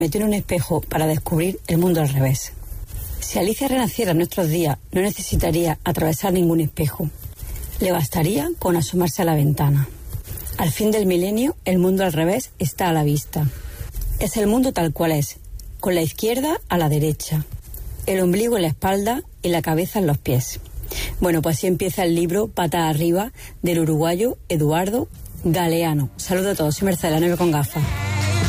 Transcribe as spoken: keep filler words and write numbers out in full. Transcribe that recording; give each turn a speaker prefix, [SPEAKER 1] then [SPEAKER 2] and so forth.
[SPEAKER 1] metió en un espejo para descubrir el mundo al revés. Si Alicia renaciera en nuestros días, no necesitaría atravesar ningún espejo. Le bastaría con asomarse a la ventana. Al fin del milenio, el mundo al revés está a la vista. Es el mundo tal cual es, con la izquierda a la derecha, el ombligo en la espalda y la cabeza en los pies. Bueno, pues así empieza el libro Patas arriba del uruguayo Eduardo Galeano. Saludos a todos, soy Mercedes, la Neve con gafas.